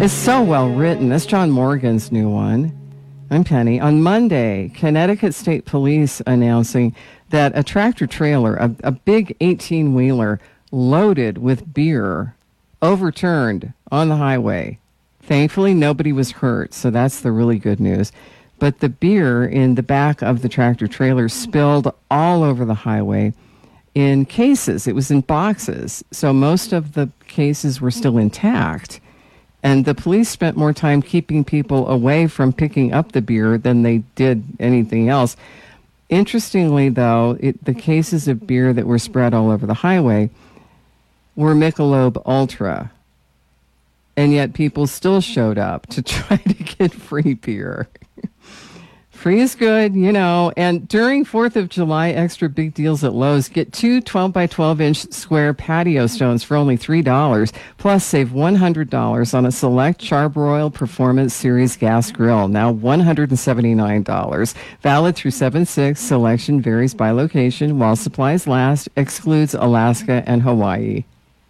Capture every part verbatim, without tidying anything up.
It's so well written. That's John Morgan's new one. I'm Penny. On Monday, Connecticut State Police announcing that a tractor trailer, a, a big eighteen-wheeler loaded with beer, overturned on the highway. Thankfully, nobody was hurt, so that's the really good news. But the beer in the back of the tractor trailer spilled all over the highway in cases. It was in boxes, so most of the cases were still intact. And the police spent more time keeping people away from picking up the beer than they did anything else. Interestingly, though, it, the cases of beer that were spread all over the highway were Michelob Ultra. And yet people still showed up to try to get free beer. Free is good, you know. And during fourth of July, extra big deals at Lowe's. Get two twelve by twelve inch square patio stones for only three dollars. Plus, save one hundred dollars on a select Charbroil Performance Series gas grill, now one hundred seventy-nine dollars. Valid through seven six. Selection varies by location. While supplies last, excludes Alaska and Hawaii.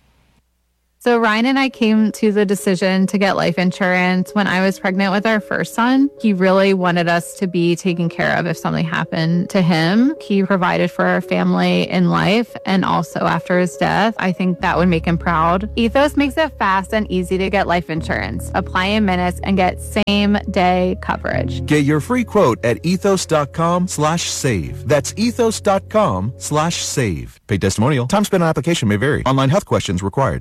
So Ryan and I came to the decision to get life insurance when I was pregnant with our first son. He really wanted us to be taken care of if something happened to him. He provided for our family in life and also after his death. I think that would make him proud. Ethos makes it fast and easy to get life insurance. Apply in minutes and get same day coverage. Get your free quote at ethos.com slash save. That's ethos.com slash save. Paid testimonial. Time spent on application may vary. Online health questions required.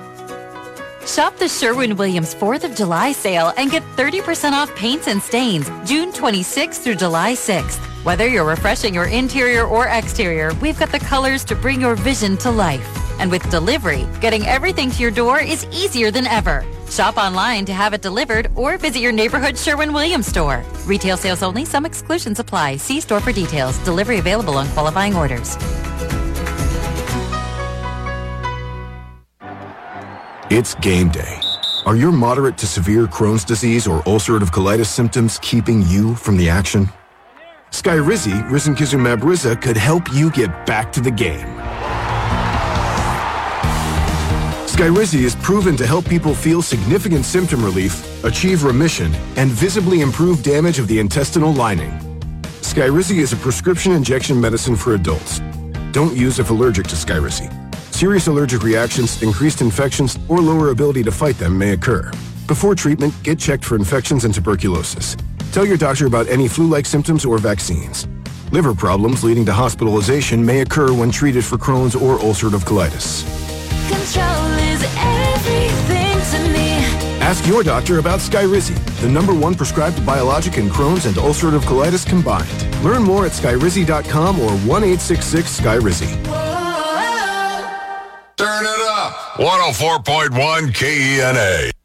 Shop the Sherwin-Williams fourth of July sale and get thirty percent off paints and stains June twenty-sixth through July sixth. Whether you're refreshing your interior or exterior, we've got the colors to bring your vision to life. And with delivery, getting everything to your door is easier than ever. Shop online to have it delivered or visit your neighborhood Sherwin-Williams store. Retail sales only. Some exclusions apply. See store for details. Delivery available on qualifying orders. It's game day. Are your moderate to severe Crohn's disease or ulcerative colitis symptoms keeping you from the action? Skyrizi, risankizumab Riza, could help you get back to the game. Skyrizi is proven to help people feel significant symptom relief, achieve remission, and visibly improve damage of the intestinal lining. Skyrizi is a prescription injection medicine for adults. Don't use if allergic to Skyrizi. Serious allergic reactions, increased infections, or lower ability to fight them may occur. Before treatment, get checked for infections and tuberculosis. Tell your doctor about any flu-like symptoms or vaccines. Liver problems leading to hospitalization may occur when treated for Crohn's or ulcerative colitis. Control is everything to me. Ask your doctor about Skyrizi, the number one prescribed biologic in Crohn's and ulcerative colitis combined. Learn more at skyrizi dot com or one eight six six Skyrizi. Turn it up. one oh four point one K E N A.